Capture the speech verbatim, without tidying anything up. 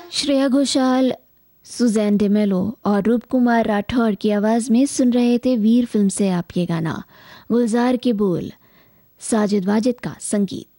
Shreya Ghoshal, Suzanne D'Mello और रूप कुमार राठौर की आवाज़ में सुन रहे थे वीर फिल्म से आप ये गाना। गुलजार के बोल, साजिद वाजिद का संगीत।